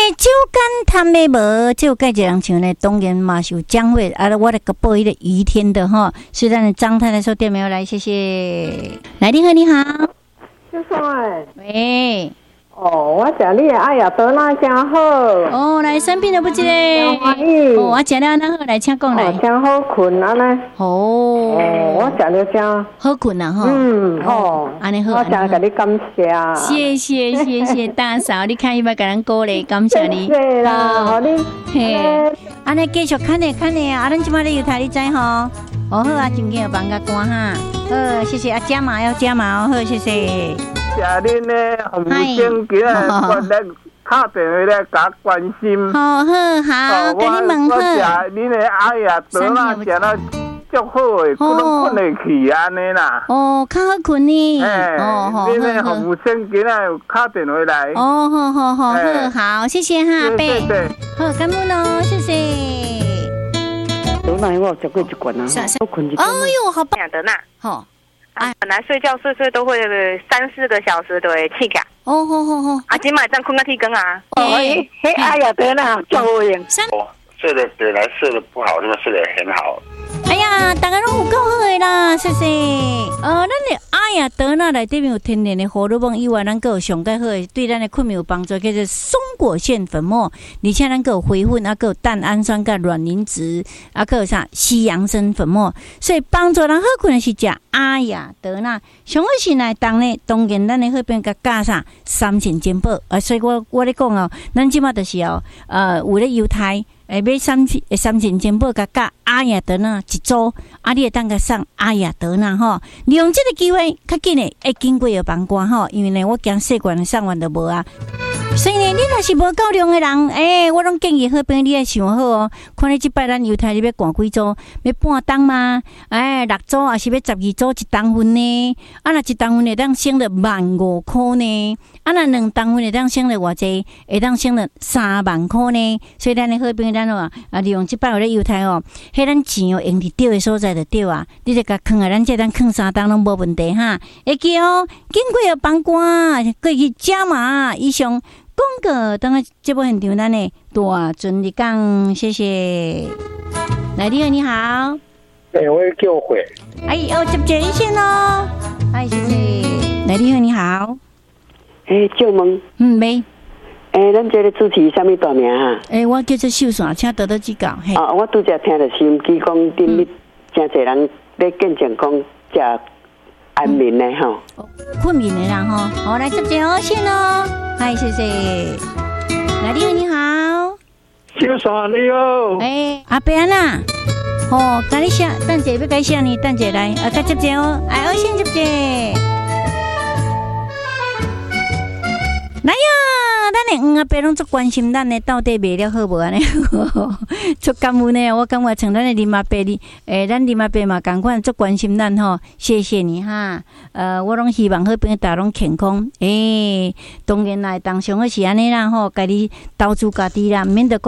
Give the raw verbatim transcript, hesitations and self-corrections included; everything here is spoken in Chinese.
酒干谈的无，就介一人像呢，当然嘛是有奖会啊，我来个报一个余天的哈，是咱的张太太说店没有来，谢谢。来，你好，你好， 先生哎， 喂。 哦，我食你的哎呀，多那真好。 哦，来生病了不？这个欢喜。 哦，我食了那好，来请讲来。 哦，真好困安尼。 哦。 哦，我食了真好困啊哈。 嗯，好。 安尼好。 我真甲你感谢。 谢谢谢谢大嫂，你看伊要甲咱鼓励，感谢你。 谢谢啦，好你。 嘿，安尼继续看呢看呢，啊，咱即摆咧有台你知吼。哦好啊，真紧放甲关哈。好，谢谢啊，加码要加码哦，好，谢谢。 谢恁呢，服务生今日我咧打电话咧甲关心。 好好好，跟你问好。 我食恁的哎呀，得啦，食了足好诶，佫拢困会去安尼啦。 哦，较好困呢。 哎，恁的服务生今日有打电话来。 哦，好好好好好，谢谢哈，阿伯。 对对。 好，感恩哦，谢谢。 得那我食过一罐啊，我困一。 哎呦，好棒！ 得那。 好。 啊，本来睡觉睡睡都会三四个小时都会起起。 哦吼吼吼！ 啊，今晚这样困到天光啊！ 哦，嘿，哎呀，得啦，叫我用。 三。 睡得本来睡得不好，这么睡得很好。 哎呀，大家拢有够好的啦，谢谢。呃，咱的哎呀，德纳内底面有天然的荷尔蒙以外，咱个有上介好的，对咱的困眠有帮助，叫做松果腺粉末，而且咱个有回粉，啊个有蛋氨酸跟卵磷脂，啊个有啥西洋参粉末，所以帮助人好困的是食哎呀德纳。上好是来当呢，当然咱的好边甲加上三层煎宝啊，所以我我咧讲哦，咱即马就是哦，呃，有咧犹太。诶，买三三层煎宝甲加阿雅德纳一组，啊，你会当甲送阿雅德纳吼，利用这个机会，较紧诶，会经过有帮关吼，因为呢，我惊细罐送完就无啊。所以呢，你若是无够量的人，诶、欸，我拢建议好朋友你爱想好哦。看你即摆咱犹太你要赶几组？要半档吗？诶、欸，六组还是要十二组一档份呢？啊，若一档份会当省了万五块呢？啊，若两档份会当省了偌济？会当省了三万块呢？所以咱的好朋友咱哦，啊，利用即摆有咧犹太哦，迄咱钱哦用伫对的所在就对啊。你就甲囥啊，咱这当囥三档拢无问题哈。会记哦，经过有帮关，过去加码以上。讲个，等下节目现场咱呢，大尊你讲，谢谢。来，你好，你好。 哎，我叫会。 哎，哦，接接一线哦。哎，谢谢。来，你好，你好。 哎，借问。 嗯，没。 哎，咱这个主持什么大名啊？ 哎，我叫做秀爽，请得到指教。嘿。 哦，我拄则听到收音机讲，顶日真侪人咧见证讲食安眠的吼。 困眠的人吼，好来接接哦，线哦。嗨，谢谢。来，你好，你好。 秀爽你好。 哎，阿伯安娜，哦，甲你写，等者要甲你写呢，等者来，啊，甲接接哦，哎，我先接接。来呀，咱的黄阿伯拢足关心咱的到底卖了好无安尼，足感恩呢。我感觉像咱的林阿伯哩，诶，咱林阿伯嘛共款足关心咱吼，谢谢你哈。呃，我拢希望好朋友大家拢健康。诶、欸，当然来当上个是安尼啦吼，家己投资家己啦，免得。